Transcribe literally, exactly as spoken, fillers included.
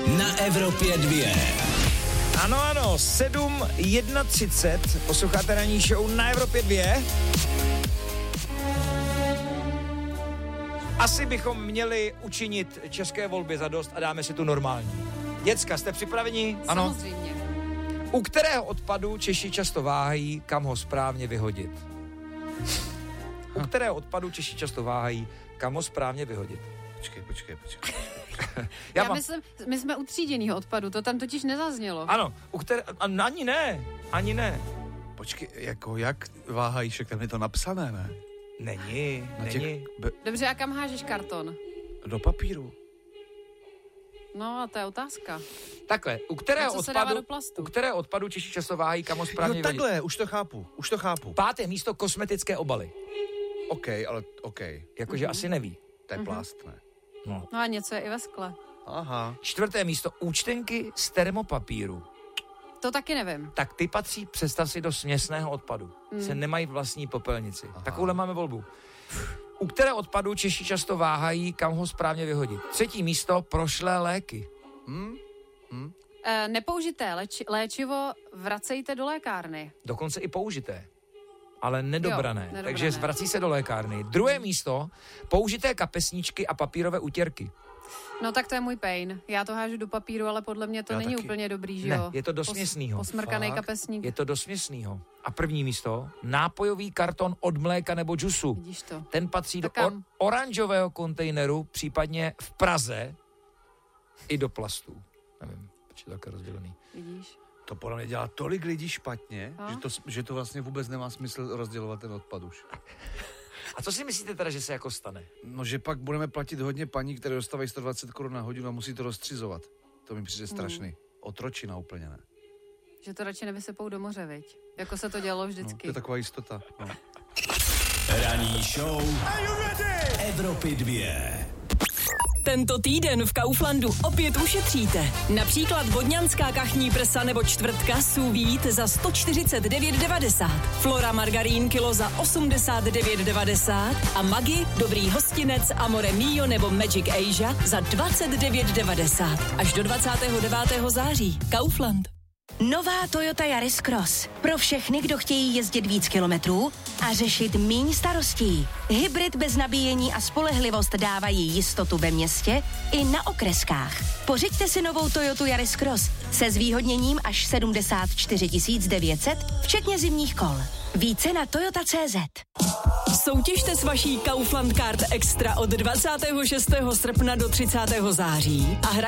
na Evropě dva. Ano, ano, sedm třicet jedna, posloucháte ranní show na Evropě dva. Asi bychom měli učinit české volby zadost a dáme si tu normální. Děcka, jste připraveni? Ano. Samozřejmě. U kterého odpadu Češi často váhají, kam ho správně vyhodit? U kterého odpadu Češi často váhají, kam ho správně vyhodit? Počkej, počkej, počkej. Já, Já mám... myslím, my jsme u tříděného odpadu, to tam totiž nezaznělo. Ano, u které... Ani ne, ani ne. Počkej, jako jak váhají, však tam je to napsané, ne? Není, Na není. Těch... Be... Dobře, a kam hážeš karton? Do papíru. No, a to je otázka. Takhle, u kterého co se dává odpadu, do plastu? u kterého odpadu Češi často váhají, kam ho správně Jo, vyhodit? takhle, už to chápu, už to chápu. Páté místo kosmetické obaly. OK, ale OK. Jakože Mhm. asi neví. To je plast, ne? No. No a něco je i ve skle. Aha. Čtvrté místo účtenky z termopapíru. To taky nevím. Tak ty patří, představ si, do směsného odpadu. Hmm. Se nemají vlastní popelnici. Aha. Takovouhle máme volbu. U kterého odpadu Češi často váhají, kam ho správně vyhodit? Třetí místo prošlé léky. Hm? Hm? E, nepoužité léči- léčivo vracejte do lékárny. Dokonce i použité. Ale nedobrané. Jo, nedobrané. Takže vrací se do lékárny. Druhé místo použité kapesníčky a papírové utěrky. No tak to je můj pain. Já to hážu do papíru, ale podle mě to Já není taky. úplně dobrý, že Ne, jo? je to do směsnýho. Posmrkanej Fakt? kapesník. Je to do směsnýho. A první místo nápojový karton od mléka nebo džusu. Vidíš to. Ten patří Tak do or- kam? oranžového kontejneru, případně v Praze i do plastů. Nevím, proč je takhle rozdělený. Vidíš? To podle mě dělá tolik lidí špatně, A? že to, že to vlastně vůbec nemá smysl rozdělovat ten odpad už. A co si myslíte teda, že se jako stane? No, že pak budeme platit hodně paní, které dostávají sto dvacet korun na hodinu a musí to rozstřizovat. To mi přijde strašný. Hmm. Otročina úplně, ne? Že to radši nevysypou do moře, viď? Jako se to dělalo No, vždycky. to je taková jistota. No. Ranní show Evropy dva. Tento týden v Kauflandu opět ušetříte. Například vodňanská kachní prsa nebo čtvrtka sous vide za sto čtyřicet devět devadesát. Flora margarín kilo za osmdesát devět devadesát a Maggi dobrý hostinec Amore Mio nebo Magic Asia za dvacet devět devadesát. Až do dvacátého devátého září. Kaufland. Nová Toyota Yaris Cross. Pro všechny, kdo chtějí jezdit víc kilometrů a řešit míň starostí. Hybrid bez nabíjení a spolehlivost dávají jistotu ve městě i na okreskách. Pořiďte si novou Toyotu Yaris Cross se zvýhodněním až sedmdesát čtyři tisíc devět set, včetně zimních kol. Více na toyota tečka cé zet. Soutěžte s vaší Kaufland Card Extra od dvacátého šestého srpna do třicátého září a